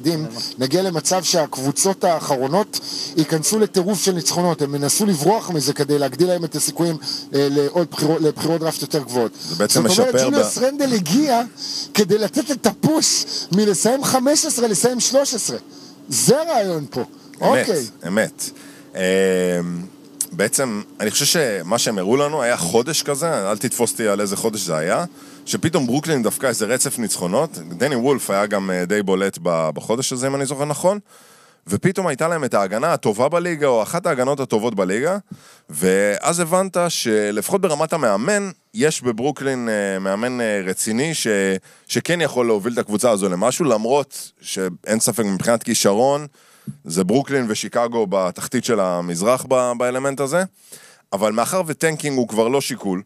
הפסדים, נגיע למצב שהקבוצות האחרונות ייכנסו לטירוף של ניצחונות, הם מנסו לברוח מזה כדי להגדיל להם את הסיכויים לבחירות דראפט יותר גבוהות. זה בעצם משפר... זאת אומרת, ג'וליוס רנדל הגיע כדי לתת את הפוש מלסיים 15 לסיים 13. זה הרעיון פה. אמת. בעצם, אני חושב שמה שהם הראו לנו היה חודש כזה, אל תתפוס אותי על איזה חודש זה היה, שפתאום ברוקלין דווקא איזה רצף ניצחונות, דני וולף היה גם די בולט בחודש הזה, אם אני זוכר נכון, ופתאום הייתה להם את ההגנה הטובה בליגה, או אחת ההגנות הטובות בליגה, ואז הבנת שלפחות ברמת המאמן, יש בברוקלין מאמן רציני, שכן יכול להוביל את הקבוצה הזו למשהו, למרות שאין ספק מבחינת כישרון, זה ברוקלין ושיקגו בתחתית של המזרח באלמנט הזה, אבל מאחר וטנקינג הוא כבר לא שיקול,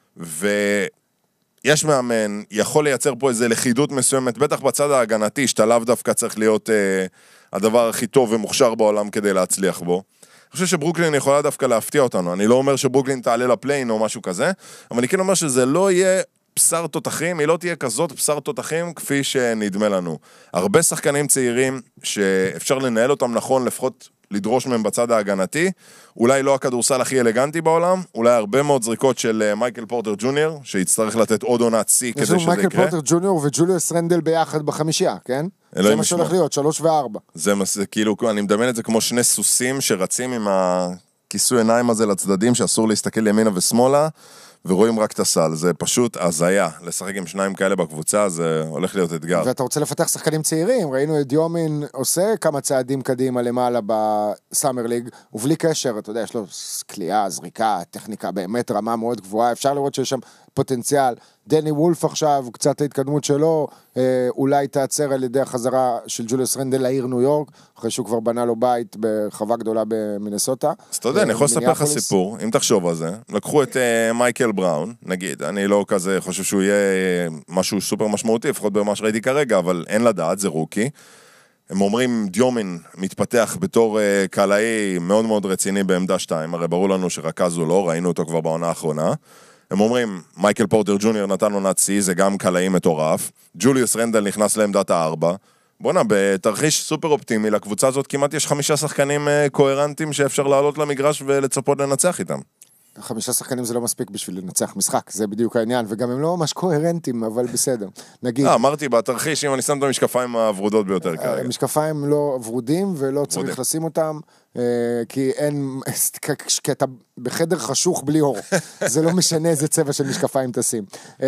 ויש מאמן, יכול לייצר פה איזה לכידות מסוימת, בטח בצד ההגנתי, שאתה לאו דווקא צריך להיות הדבר הכי טוב ומוכשר בעולם כדי להצליח בו. אני חושב שברוקלין יכולה דווקא להפתיע אותנו, אני לא אומר שברוקלין תעלה לפליין או משהו כזה, אבל אני כן אומר שזה לא יהיה בשר תותחים, היא לא תהיה כזאת בשר תותחים כפי שנדמה לנו. הרבה שחקנים צעירים שאפשר לנהל אותם נכון, לפחות לדרוש מהם בצד ההגנתי, אולי לא הכדורסל הכי אלגנטי בעולם, אולי הרבה מאוד זריקות של מייקל פורטר ג'וניור, שיצטרך לתת עוד עונת C כדי שזה יקרה. מייקל פורטר ג'וניור וג'וליוס רנדל ביחד בחמישייה, כן? זה מה שהולך להיות, 3 ו-4. זה כאילו, אני מדמיין את זה כמו שני סוסים שרצים עם הכיסוי עיניים הזה לצדדים, שאסור להסתכל ימינה ושמאלה, ורואים רק את הסל, זה פשוט הזיה, לשחק עם שניים כאלה בקבוצה, זה הולך להיות אתגר. ואתה רוצה לפתח שחקנים צעירים, ראינו את דיומין עושה כמה צעדים קדימה למעלה בסאמר ליג, ובלי קשר, אתה יודע, יש לו קליעה, זריקה, טכניקה, באמת רמה מאוד גבוהה, אפשר לראות שיש שם פוטנציאל, דני וולף עכשיו, קצת ההתקדמות שלו, אולי תעצר על ידי החזרה של ג'וליוס רנדל לעיר ניו יורק, אחרי שהוא כבר בנה לו בית בחווה גדולה במינסוטה. אז אתה יודע, אני יכול לספר לך סיפור, אם תחשוב על זה, לקחו את מייקל בראון, נגיד, אני לא כזה חושב שהוא יהיה משהו סופר משמעותי, לפחות במה שראיתי כרגע, אבל אין לדעת, זה רוקי. הם אומרים, דיומין מתפתח בתור קלעי מאוד מאוד רציני בעמדה 2, הרי ברור לנו שרכז הוא לא, ראינו אותו כבר בעונה האחרונה. הם אומרים, מייקל פורטר ג'וניור נתן עונת C, זה גם קלעי מטורף. ג'וליוס רנדל נכנס לעמדת 4. בוא'נה, בתרחיש סופר אופטימי, לקבוצה הזאת כמעט יש 5 שחקנים קוהרנטים שאפשר לעלות למגרש ולצפות לנצח איתם. 5 שחקנים זה לא מספיק בשביל לנצח משחק, זה בדיוק העניין, וגם הם לא ממש קוהרנטים, אבל בסדר. נגיד... אמרתי, בתרחיש, אם אני שם את המשקפיים הוורודות ביותר כרגע. המשקפיים לא ורודים, ולא צריך לשים אותם, כי אתה בחדר חשוך בלי אור. זה לא משנה איזה צבע של משקפיים תשים.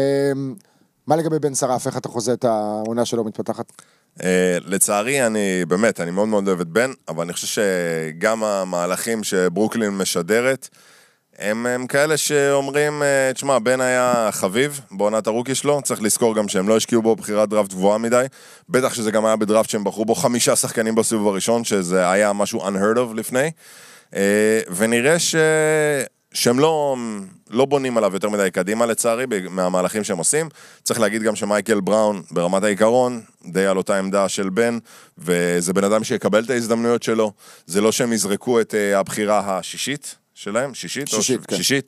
מה לגבי בן שרף, איך אתה חוזה את העונה שלו מתפתחת? לצערי, אני מאוד מאוד אוהב את בן, אבל אני חושב שגם המהלכים שברוקלין משדרת, הם כאלה שאומרים, תשמע, בן היה חביב בעונת הרוקי שלו, צריך לזכור גם שהם לא השקיעו בו בחירת דראפט גבוהה מדי, בטח שזה גם היה בדראפט שהם בחרו בו 5 שחקנים בסיבוב הראשון, שזה היה משהו unheard of לפני, ונראה שהם לא בונים עליו יותר מדי קדימה לצערי, מהמהלכים שהם עושים. צריך להגיד גם שמייקל בראון ברמת העיקרון, די על אותה עמדה של בן, וזה בן אדם שיקבל את ההזדמנויות שלו, זה לא שהם יזרקו את הבחירה השישית, שלהם, שישית,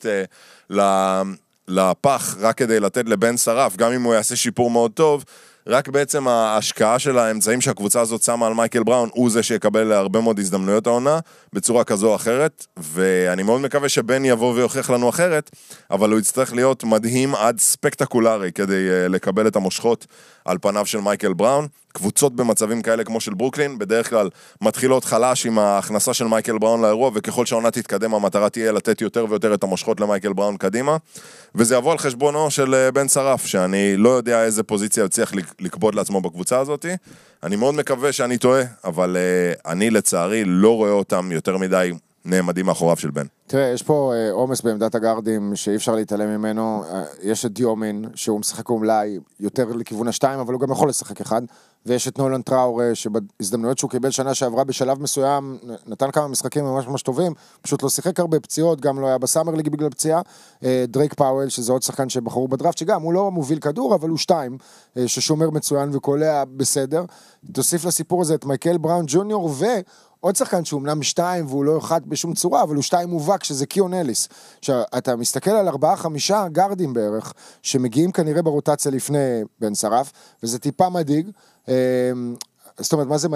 לפח, רק כדי לתת לבן שרף, גם אם הוא יעשה שיפור מאוד טוב, רק בעצם ההשקעה של האמצעים שהקבוצה הזאת שמה על מייקל בראון, הוא זה שיקבל הרבה מאוד הזדמנויות העונה, בצורה כזו או אחרת, ואני מאוד מקווה שבן יבוא ויוכיח לנו אחרת, אבל הוא יצטרך להיות מדהים עד ספקטקולרי, כדי לקבל את המושכות על פניו של מייקל בראון. קבוצות במצבים כאלה כמו של ברוקלין, בדרך כלל מתחילות חלש עם ההכנסה של מייקל בראון לאירוע, וככל שהעונה תתקדם, המטרה תהיה לתת יותר ויותר את המושכות למייקל בראון קדימה, וזה יבוא על חשבונו של בן שרף, שאני לא יודע איזה פוזיציה יצליח לקבוד לעצמו בקבוצה הזאת. אני מאוד מקווה שאני טועה, אבל אני לצערי לא רואה אותם יותר מדי נעמדים מאחוריו של בן. תראה, יש פה עומס בעמדת הגארדים שאי אפשר להתעלם ממנו, יש את דיומין שהוא משחק אולי יותר לכיוון 2, אבל הוא גם יכול לשחק אחד, ויש את נולן טראור שבהזדמנויות שהוא קיבל שנה שעברה בשלב מסוים, נתן כמה משחקים ממש ממש טובים, פשוט לא שיחק הרבה פציעות, גם לא היה בסאמר ליג בגלל פציעה, דרייק פאוול שזה עוד שחקן שבחרו בדראפט, שגם הוא לא מוביל כדור, אבל הוא 2, ששומר מצוין וקולע בסדר, תוסיף לסיפור הזה את מייקל בראון ג'וניור עוד שחקן שהוא אמנם 2 והוא לא אחד בשום צורה, אבל הוא 2 מובהק, שזה קיון אליס. אתה מסתכל על 4-5 גארדים בערך, שמגיעים כנראה ברוטציה לפני בן שרף, וזה טיפה מדאיג. זאת אומרת, מה זה